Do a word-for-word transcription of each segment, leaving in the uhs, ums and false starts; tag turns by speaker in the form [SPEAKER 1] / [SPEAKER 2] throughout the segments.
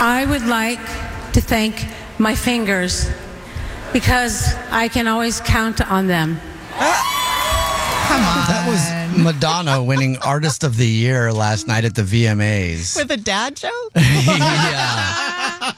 [SPEAKER 1] I would like to thank my fingers because I can always count on them.
[SPEAKER 2] Come on.
[SPEAKER 3] That was Madonna winning Artist of the Year last night at the V M As.
[SPEAKER 2] With a dad joke?
[SPEAKER 3] Yeah.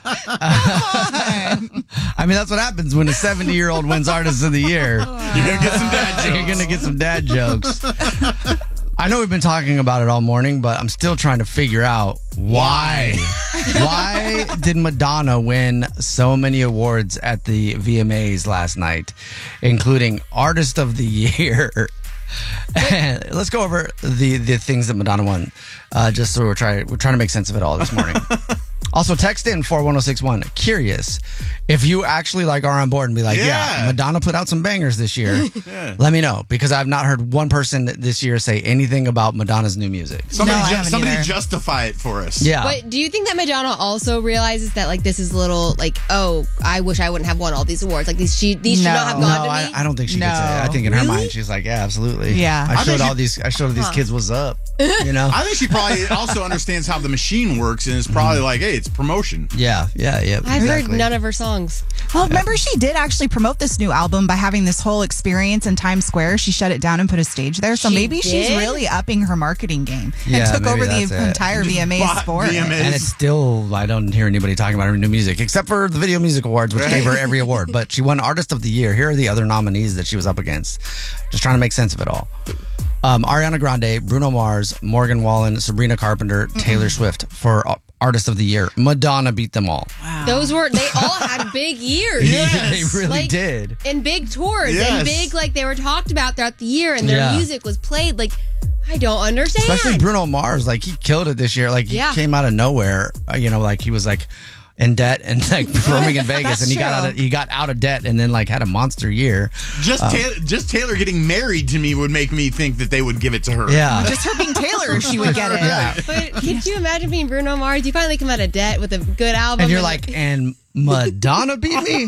[SPEAKER 3] I mean, that's what happens when a seventy-year-old wins Artist of the Year.
[SPEAKER 4] You're going to get some dad jokes.
[SPEAKER 3] You're going to get some dad jokes. I know we've been talking about it all morning, but I'm still trying to figure out why. Why did Madonna win so many awards at the V M As last night, including Artist of the Year? And let's go over the, the things that Madonna won, uh, just so we're trying we're trying to make sense of it all this morning. Also, text in four one zero six one. Curious if you actually like are on board and be like, yeah,
[SPEAKER 4] Yeah.
[SPEAKER 3] Madonna put out some bangers this year.
[SPEAKER 4] Yeah.
[SPEAKER 3] Let me know, because I've not heard one person this year say anything about Madonna's new music.
[SPEAKER 4] Somebody,
[SPEAKER 2] No, I
[SPEAKER 4] ju-
[SPEAKER 2] haven't
[SPEAKER 4] somebody
[SPEAKER 2] either.
[SPEAKER 4] justify it for us.
[SPEAKER 3] Yeah.
[SPEAKER 5] But do you think that Madonna also realizes that like this is a little like, oh, I wish I wouldn't have won all these awards. Like these, she, these should
[SPEAKER 2] No.
[SPEAKER 5] not have
[SPEAKER 3] No,
[SPEAKER 5] gone to
[SPEAKER 3] I,
[SPEAKER 5] me.
[SPEAKER 3] I don't think she
[SPEAKER 2] No.
[SPEAKER 3] could say that. I think in her
[SPEAKER 5] Really?
[SPEAKER 3] mind, she's like, yeah, absolutely.
[SPEAKER 2] Yeah.
[SPEAKER 3] I
[SPEAKER 4] I
[SPEAKER 3] showed
[SPEAKER 4] think
[SPEAKER 3] all
[SPEAKER 4] she-
[SPEAKER 3] these. I showed all these kids what's up. You know.
[SPEAKER 4] I think she probably also understands how the machine works and is probably like, hey, it's promotion.
[SPEAKER 3] Yeah. Yeah. Yeah.
[SPEAKER 5] I've
[SPEAKER 3] exactly.
[SPEAKER 5] heard none of her songs.
[SPEAKER 2] Well, remember she did actually promote this new album by having this whole experience in Times Square. She shut it down and put a stage there. So
[SPEAKER 5] She
[SPEAKER 2] maybe she's
[SPEAKER 5] did?
[SPEAKER 2] really upping her marketing game
[SPEAKER 3] Yeah,
[SPEAKER 2] and took
[SPEAKER 3] maybe
[SPEAKER 2] over
[SPEAKER 3] that's
[SPEAKER 2] the
[SPEAKER 3] it.
[SPEAKER 2] entire V M As
[SPEAKER 4] Bought
[SPEAKER 2] for
[SPEAKER 4] V M As.
[SPEAKER 2] it.
[SPEAKER 3] And it's still, I don't hear anybody talking about her new music, except for the Video Music Awards, which
[SPEAKER 4] Right.
[SPEAKER 3] gave her every award. But she won Artist of the Year. Here are the other nominees that she was up against. Just trying to make sense of it all. Um, Ariana Grande, Bruno Mars, Morgan Wallen, Sabrina Carpenter, Taylor Swift for uh, Artist of the Year. Madonna beat them all.
[SPEAKER 5] Those were they all had big years.
[SPEAKER 4] Yes.
[SPEAKER 3] They really
[SPEAKER 5] Like,
[SPEAKER 3] did.
[SPEAKER 5] And big tours
[SPEAKER 4] Yes.
[SPEAKER 5] and big like they were talked about throughout the year and their
[SPEAKER 3] Yeah.
[SPEAKER 5] music was played. Like I don't understand.
[SPEAKER 3] Especially Bruno Mars. Like, he killed it this year. Like, he
[SPEAKER 5] Yeah.
[SPEAKER 3] came out of nowhere. Uh, you know, like, he was like in debt and like performing in Vegas,
[SPEAKER 2] That's
[SPEAKER 3] and he got
[SPEAKER 2] true.
[SPEAKER 3] out of he got out of debt and then like had a monster year.
[SPEAKER 4] Just Taylor, just Taylor getting married to me would make me think that they would give it to her.
[SPEAKER 3] Yeah.
[SPEAKER 2] Just her being Taylor, she would get it.
[SPEAKER 3] Yeah.
[SPEAKER 5] But could you imagine being Bruno Mars? You finally come out of debt with a good album.
[SPEAKER 3] And you're like, and Madonna beat me?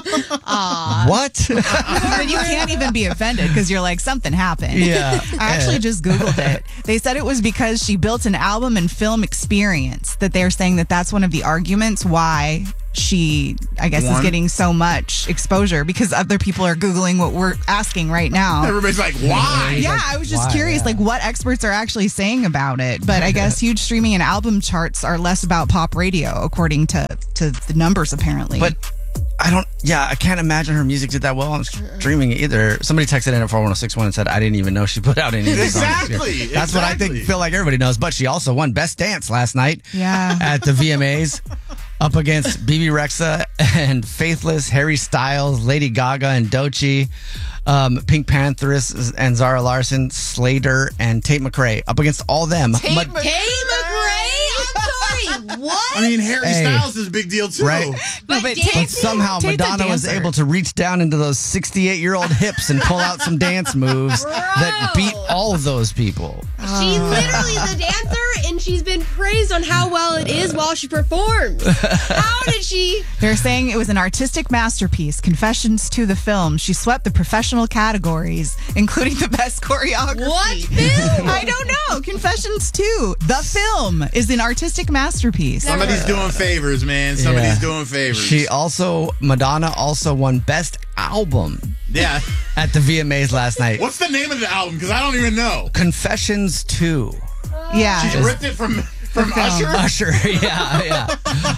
[SPEAKER 3] What?
[SPEAKER 2] But you can't even be offended because you're like, something happened.
[SPEAKER 3] Yeah.
[SPEAKER 2] I actually
[SPEAKER 3] Yeah.
[SPEAKER 2] just Googled it. They said it was because she built an album and film experience, that they're saying that that's one of the arguments why she, I guess, is
[SPEAKER 4] One.
[SPEAKER 2] getting so much exposure, because other people are Googling what we're asking right now.
[SPEAKER 4] Everybody's like, why?
[SPEAKER 2] Yeah,
[SPEAKER 3] like,
[SPEAKER 2] I was just
[SPEAKER 3] why?
[SPEAKER 2] curious,
[SPEAKER 3] Yeah.
[SPEAKER 2] like what experts are actually saying about it. But I guess huge streaming and album charts are less about pop radio, according to to the numbers, apparently.
[SPEAKER 3] But I don't, yeah, I can't imagine her music did that well on streaming either. Somebody texted in at four one zero six one and said, I didn't even know she put out any of these songs this year."
[SPEAKER 4] Exactly,
[SPEAKER 3] That's what I
[SPEAKER 4] exactly.
[SPEAKER 3] think, feel like everybody knows. But she also won Best Dance last night
[SPEAKER 2] Yeah.
[SPEAKER 3] at the V M As up against B B Rexa and Faithless, Harry Styles, Lady Gaga and Doechii, um, Pink Pantheress and Zara Larson, Slater and Tate McRae up against all them. Ma-
[SPEAKER 5] Tate McRae? I'm sorry, what?
[SPEAKER 4] I mean, Harry
[SPEAKER 3] Hey.
[SPEAKER 4] Styles is a big deal too.
[SPEAKER 3] Right.
[SPEAKER 5] but,
[SPEAKER 2] but
[SPEAKER 5] dancing?
[SPEAKER 3] But somehow
[SPEAKER 2] Tate's a
[SPEAKER 3] Madonna was
[SPEAKER 2] dancer.
[SPEAKER 3] able to reach down into those sixty-eight-year-old hips and pull out some dance moves that beat all of those people.
[SPEAKER 5] She's literally the dancer, and she's been praised on how well it is while she performs. How did she?
[SPEAKER 2] They're saying it was an artistic masterpiece. Confessions to the film. She swept the professional categories, including the best choreography.
[SPEAKER 5] What film?
[SPEAKER 2] I don't know. Confessions to the film is an artistic masterpiece.
[SPEAKER 4] Somebody's doing favors, man. Somebody's
[SPEAKER 3] Yeah.
[SPEAKER 4] doing favors.
[SPEAKER 3] She also, Madonna also won Best Album
[SPEAKER 4] yeah.
[SPEAKER 3] at the V M As last night.
[SPEAKER 4] What's the name of the album? Because I don't even know.
[SPEAKER 3] Confessions two.
[SPEAKER 2] Yeah.
[SPEAKER 4] She ripped it from from Usher.
[SPEAKER 3] Usher, yeah, yeah.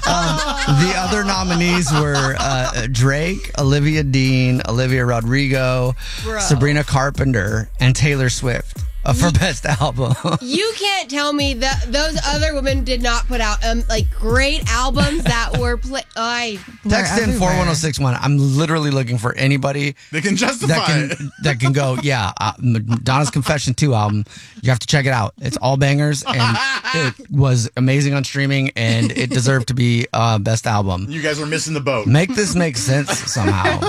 [SPEAKER 3] Um, the other nominees were uh, Drake, Olivia Dean, Olivia Rodrigo,
[SPEAKER 5] Bro.
[SPEAKER 3] Sabrina Carpenter, and Taylor Swift uh, for Best Album.
[SPEAKER 5] You can't tell me that those other women did not put out um, like great albums that were play. I
[SPEAKER 3] Text in
[SPEAKER 2] everywhere.
[SPEAKER 3] four one zero six one. I'm literally looking for anybody
[SPEAKER 4] They can justify
[SPEAKER 3] that can
[SPEAKER 4] it.
[SPEAKER 3] that can go, yeah, uh, Madonna's Confession two album. You have to check it out. It's all bangers, and it was amazing on streaming, and it deserved to be uh, Best Album.
[SPEAKER 4] You guys were missing the boat.
[SPEAKER 3] Make this make sense somehow.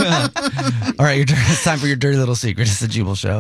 [SPEAKER 3] All right, your turn. It's time for your dirty little secret. It's the Jubal Show.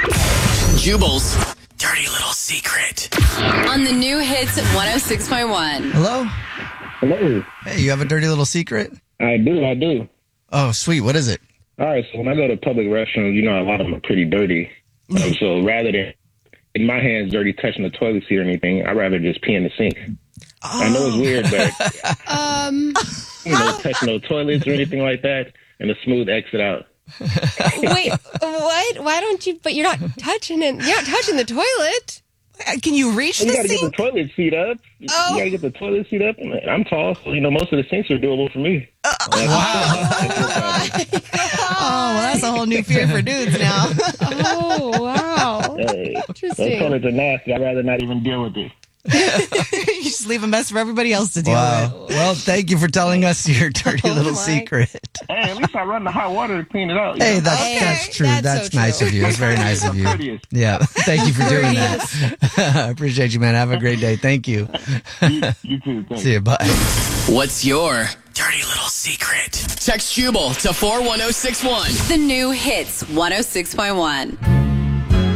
[SPEAKER 6] Jubal's dirty little secret. On the new hits one oh six point one.
[SPEAKER 3] Hello?
[SPEAKER 7] Hello.
[SPEAKER 3] Hey, you have a dirty little secret?
[SPEAKER 7] I do, I do.
[SPEAKER 3] Oh, sweet. What is it?
[SPEAKER 7] All right, so when I go to public restrooms, you know, a lot of them are pretty dirty. Um, so rather than in my hands dirty touching the toilet seat or anything, I'd rather just pee in the sink. I know it's weird, but
[SPEAKER 5] Um,
[SPEAKER 7] you know, touch no toilets or anything like that, and a smooth exit out.
[SPEAKER 5] wait, what? Why don't you? But you're not touching it. You're not touching the toilet.
[SPEAKER 2] Uh, Can you reach
[SPEAKER 7] You
[SPEAKER 2] the
[SPEAKER 7] got to get the
[SPEAKER 2] sink?
[SPEAKER 7] toilet seat up. You
[SPEAKER 5] Oh.
[SPEAKER 7] got to get the toilet seat up. And I'm tall, so you know most of the sinks are doable for me.
[SPEAKER 2] Oh, well, that's a whole new fear for dudes now.
[SPEAKER 5] Oh, wow.
[SPEAKER 7] Hey, those
[SPEAKER 5] Interesting.
[SPEAKER 7] toilets are nasty. I'd rather not even deal with it.
[SPEAKER 2] You just leave a mess for everybody else to deal with.
[SPEAKER 3] Wow. Well, thank you for telling us your dirty
[SPEAKER 2] Oh
[SPEAKER 3] little
[SPEAKER 2] my.
[SPEAKER 3] secret.
[SPEAKER 7] Hey, at least I run the hot water to clean it out. you
[SPEAKER 3] Hey,
[SPEAKER 7] know?
[SPEAKER 3] that's
[SPEAKER 5] Okay,
[SPEAKER 3] that's true.
[SPEAKER 5] that's
[SPEAKER 3] That's,
[SPEAKER 5] so
[SPEAKER 3] nice
[SPEAKER 5] true.
[SPEAKER 3] of you. It's very nice of you.
[SPEAKER 7] Courteous.
[SPEAKER 3] Yeah. Thank you for doing that. I appreciate you, man. Have a great day. Thank you.
[SPEAKER 7] You, you too. Thanks.
[SPEAKER 3] See you. Bye.
[SPEAKER 6] What's your dirty little secret? Text Jubal to four one zero six one. The new hits one oh six point one.